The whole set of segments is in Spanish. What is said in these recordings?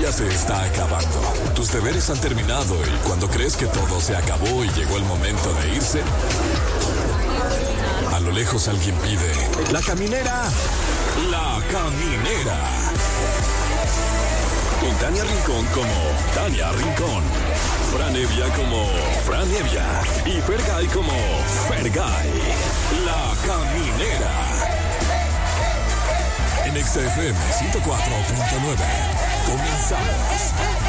día se está acabando. Tus deberes han terminado y cuando crees que todo se acabó y llegó el momento de irse, a lo lejos alguien pide: ¡La caminera! ¡La caminera! Con Tania Rincón como Tania Rincón, Fran Evia como Fran Evia y Fergay como Fergay. La caminera. En XFM 104.9. Comenzamos.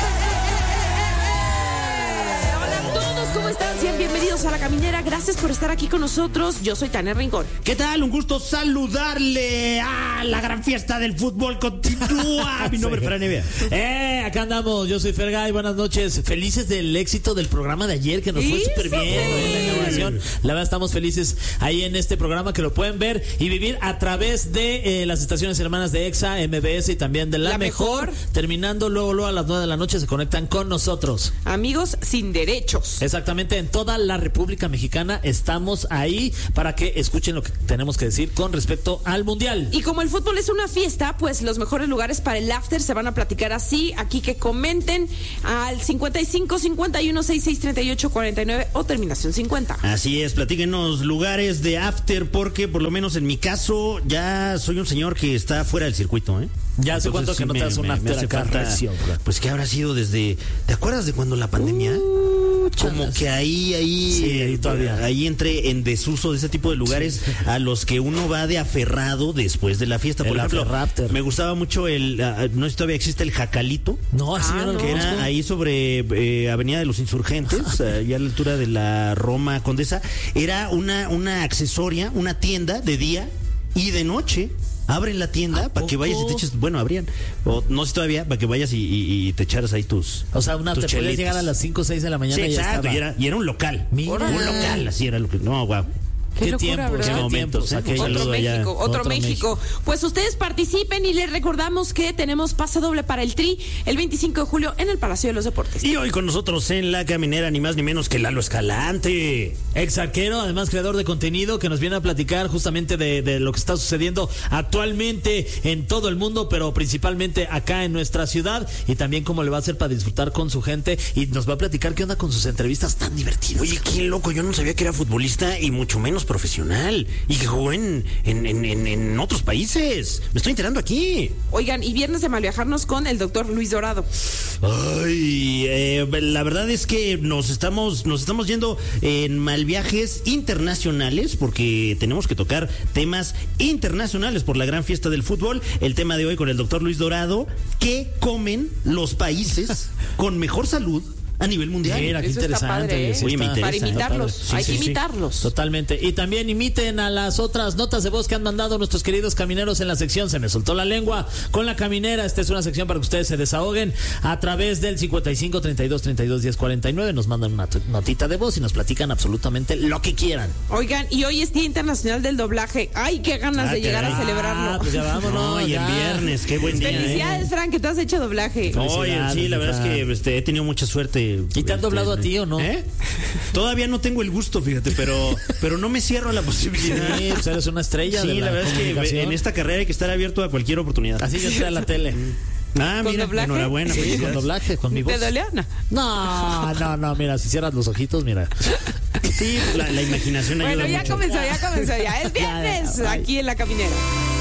Hola a todos, ¿cómo están? Sean bienvenidos a La Caminera. Gracias por estar aquí con nosotros. Yo soy Tania Rincón. ¿Qué tal? Un gusto saludarle. La gran fiesta del fútbol continúa. Mi nombre es Fran Evia. Acá andamos. Yo soy Fergay. Buenas noches. Felices del éxito del programa de ayer, que nos fue súper bien en la inauguración. La verdad, estamos felices ahí en este programa, que lo pueden ver y vivir a través de las estaciones hermanas de EXA, MBS y también de La Mejor. Terminando luego a las 9 de la noche se conectan con nosotros. Amigos sin derechos. Exactamente, en toda la República Mexicana estamos ahí para que escuchen lo que tenemos que decir con respecto al Mundial. Y como el fútbol es una fiesta, pues los mejores lugares para el after se van a platicar así. Aquí que comenten al 55 51 66 38 49 o terminación 50. Así es, platíquenos lugares de after, porque por lo menos en mi caso ya soy un señor que está fuera del circuito, ¿eh? Ya hace cuánto que no te das un after acá recio, pues que habrá sido desde... ¿Te acuerdas de cuando la pandemia? Como que ahí todavía. Ahí entré en desuso de ese tipo de lugares a los que uno va de aferrado después de la fiesta. Por ejemplo, me gustaba mucho no sé si todavía existe el Jacalito. No, así no lo que era ahí sobre Avenida de los Insurgentes, allá a la altura de la Roma Condesa. Era una accesoria, una tienda de día y de noche. Abren la tienda para que vayas y te eches, bueno, abrían, o no sé todavía, para que vayas y te echaras ahí tus... O sea, te chelitas. podías llegar a las 5 o 6 de la mañana. Sí, y exacto, ya estaba. y era un local. Mira. Un local, así era lo que... No, wow. Qué locura, tiempos, ¿verdad? qué momentos, tiempos. Otro México. Pues ustedes participen y les recordamos que tenemos pase doble para el Tri el 25 de julio en el Palacio de los Deportes. Y hoy con nosotros en La Caminera, ni más ni menos que Lalo Escalante. Ex arquero, además creador de contenido, que nos viene a platicar justamente de lo que está sucediendo actualmente en todo el mundo, pero principalmente acá en nuestra ciudad, y también cómo le va a hacer para disfrutar con su gente, y nos va a platicar qué onda con sus entrevistas tan divertidas. Oye, qué loco, yo no sabía que era futbolista y mucho menos profesional, y que jugó en otros países. Me estoy enterando aquí. Oigan, y viernes de malviajarnos con el doctor Luis Dorado. Ay, la verdad es que nos estamos yendo en malviajes internacionales, porque tenemos que tocar temas internacionales por la gran fiesta del fútbol. El tema de hoy con el doctor Luis Dorado: ¿qué comen los países con mejor salud a nivel mundial? Mira, qué Eso interesante. está padre, Oye, me interesa. para imitarlos, Sí, hay que imitarlos. Totalmente. Y también imiten a las otras notas de voz que han mandado nuestros queridos camineros en la sección Se me soltó la lengua con La Caminera. Esta es una sección para que ustedes se desahoguen a través del 55 32 32 10 49. Nos mandan una notita de voz y nos platican absolutamente lo que quieran. Oigan, y hoy es Día Internacional del Doblaje. Ay, qué ganas de llegar a celebrarlo. Pues ya vámonos. No, y en viernes, qué buen día. Felicidades, Frank, que tú has hecho doblaje. Oye, sí, la verdad es que he tenido mucha suerte. ¿Y te han doblado a ti o no? Todavía no tengo el gusto, fíjate, pero no me cierro a la posibilidad. Sí, pues eres una estrella. Sí, de la verdad es que en esta carrera hay que estar abierto a cualquier oportunidad. Así yo estoy a la tele. ¿Con mira, doblaje? enhorabuena. Sí, felicidades. con doblaje, con mi voz. ¿Te dolió? No, mira, si cierras los ojitos, mira. Sí, la imaginación ayuda Bueno, ya mucho. comenzó, ya es viernes Ya, aquí en La Caminera.